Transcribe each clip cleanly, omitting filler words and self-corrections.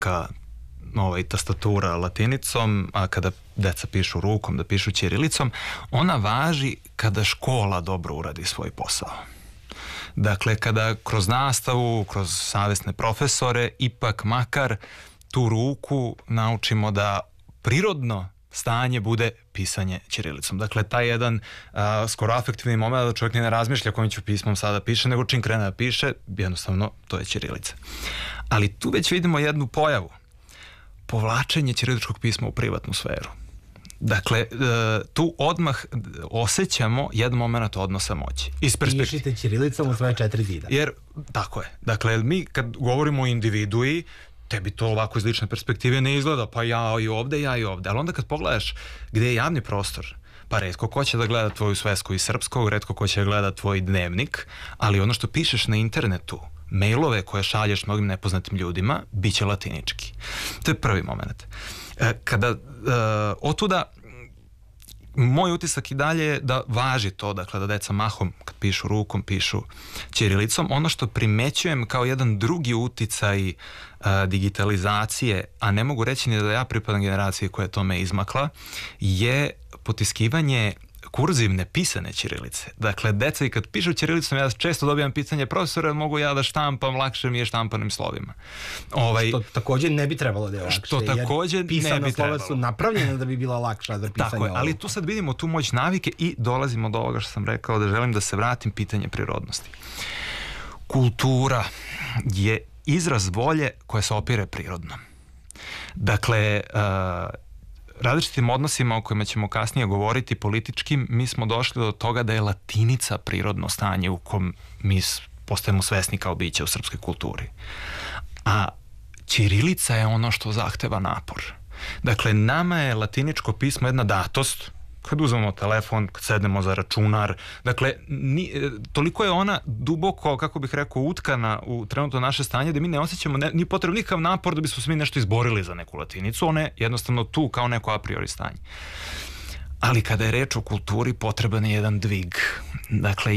ka tastatura latinicom, a kada deca pišu rukom, da pišu ćirilicom, ona važi kada škola dobro uradi svoj posao. Dakle, kada kroz nastavu, kroz savesne profesore, ipak makar tu ruku naučimo da prirodno stanje bude pisanje ćirilicom. Dakle, taj jedan skoro afektivni moment da čovjek ne razmišlja kojim ću pismom sada piše, nego čim krene da piše, jednostavno to je ćirilica. Ali tu već vidimo jednu pojavu. Povlačenje ćiriličkog pisma u privatnu sferu. Dakle, tu odmah osjećamo jedan moment odnosa moći. Pišite ćirilicom u svoje 4 zida. Jer, tako je. Dakle, mi kad govorimo o individui, tebi to ovako iz lične perspektive ne izgleda, pa ja i ovde, ali onda kad pogledaš gde je javni prostor, pa retko ko će da gleda tvoju svesku i srpskog, retko ko će da gleda tvoj dnevnik, ali ono što pišeš na internetu, mailove koje šalješ mnogim nepoznatim ljudima, bit će latinički. To je prvi moment. Kada otuda moj utisak i dalje je da važi to, dakle da deca mahom kad pišu rukom, pišu ćirilicom. Ono što primećujem kao jedan drugi uticaj digitalizacije, a ne mogu reći ni da ja pripadam generaciji koja je tome izmakla, je potiskivanje kurzivne pisane ćirilice. Dakle, deca i kad pišu ćirilicom, ja često dobijam pitanje, profesore, mogu ja da štampam, lakše mi je štampanim slovima. Što također ne bi trebalo da je lakše. Što također ne bi trebalo. Pisana slova su napravljena da bi bila lakša za pisanje. Tako je, ali tu sad vidimo tu moć navike i dolazimo do ovoga što sam rekao da želim da se vratim pitanje prirodnosti. Kultura je izraz volje koja se opire prirodno. Dakle, različitim odnosima o kojima ćemo kasnije govoriti političkim, mi smo došli do toga da je latinica prirodno stanje u kom mi postajemo svesni kao biće u srpskoj kulturi. A ćirilica je ono što zahteva napor. Dakle, nama je latiničko pismo jedna datost, kad uzmemo telefon, kad sednemo za računar, dakle, toliko je ona duboko, kako bih rekao, utkana u trenutno naše stanje da mi ne osjećamo ni potrebno nikakav napor da bismo svi nešto izborili za neku latinicu, ona je jednostavno tu kao neko a priori stanje. Ali kada je reč o kulturi, potreban je jedan dvig, dakle,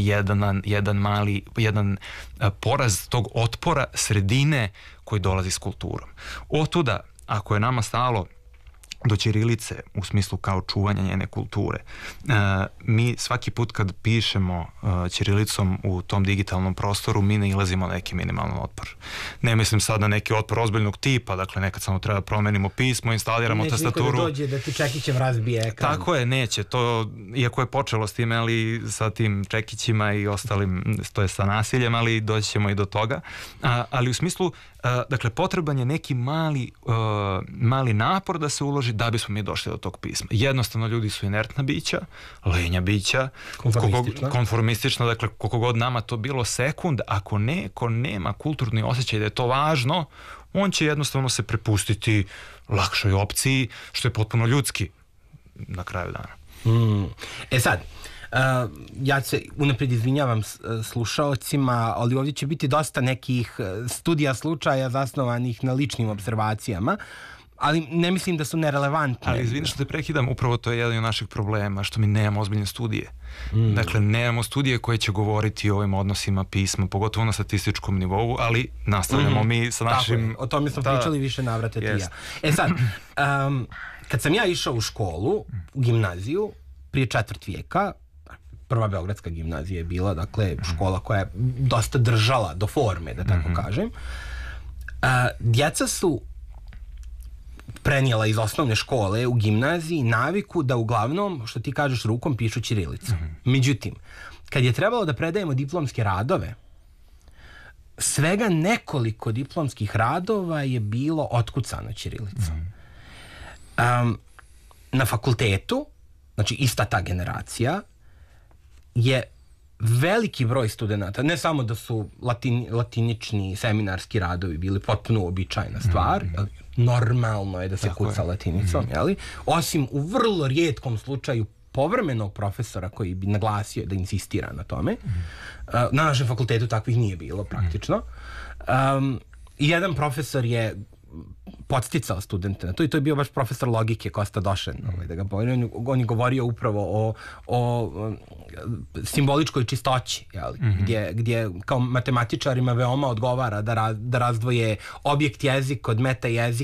jedan poraz tog otpora sredine koji dolazi s kulturom. Otuda, ako je nama stalo do ćirilice u smislu kao čuvanja njene kulture. Mi svaki put kad pišemo ćirilicom u tom digitalnom prostoru, mi nailazimo na neki minimalan otpor. Ne mislim sad na neki otpor ozbiljnog tipa, dakle nekad samo treba promenimo pismo, instaliramo tastaturu. Neće niko da dođe da ti čekićem razbije ekran. Tako je, neće. To, iako je počelo s tim, ali sa tim čekićima i ostalim, to je sa nasiljem, ali doći ćemo i do toga. Ali u smislu, dakle, potreban je neki mali napor da se uloži da bismo mi došli do tog pisma. Jednostavno, ljudi su inertna bića, lenja bića, konformistična, dakle, koliko god nama to bilo sekund, ako neko nema kulturni osjećaj da je to važno, on će jednostavno se prepustiti lakšoj opciji, što je potpuno ljudski na kraju dana. Sad, ja se unaprijed izvinjavam slušaocima, ali ovdje će biti dosta nekih studija slučaja zasnovanih na ličnim observacijama, ali ne mislim da su nerelevantne. Ali izvini što te prekidam, upravo to je jedan od naših problema, što mi nemamo ozbiljne studije. Dakle, nemamo studije koje će govoriti o ovim odnosima pisma, pogotovo na statističkom nivou, ali nastavljamo mi sa našim... Tako, o tome smo pričali više navrate ti ja. Sad, kad sam ja išao u školu, u gimnaziju, prije 4 vijeka, prva beogradska gimnazija je bila, dakle, škola koja je dosta držala do forme, da tako kažem. Djeca su prenijela iz osnovne škole u gimnaziji naviku da uglavnom, što ti kažeš, rukom pišu ćirilicom. Međutim, kad je trebalo da predajemo diplomske radove, svega nekoliko diplomskih radova je bilo otkucano ćirilicom. Na fakultetu, znači ista ta generacija, je veliki broj studenata, ne samo da su latinični seminarski radovi bili potpuno uobičajena stvar, normalno je da se kuca latinicom, osim u vrlo rijetkom slučaju povremenog profesora koji bi naglasio da insistira na tome. Na našem fakultetu takvih nije bilo praktično. Jedan profesor je podsticao studente na to i to je bio baš profesor logike Kosta Došen, da ga pomenem. On je govorio upravo o simboličkoj čistoći, gdje kao matematičarima veoma odgovara da razdvoje objekt jezik od meta jezik